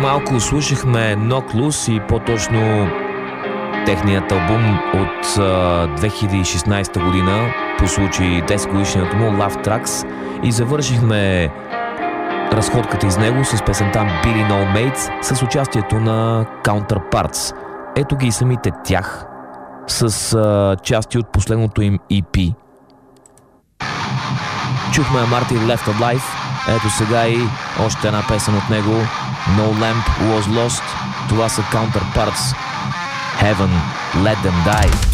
малко слушахме Knocked Loose и по-точно техният албум от 2016 година по случай 10 годишнината му Love Tracks и завършихме разходката из него с песента Billy No Mates с участието на Counterparts. Ето ги и самите тях с части от последното им EP. Чухме Martin Left Alive, ето сега и още една песен от него, No Lamp Was Lost, това са Counterparts, Heaven Let Them Die.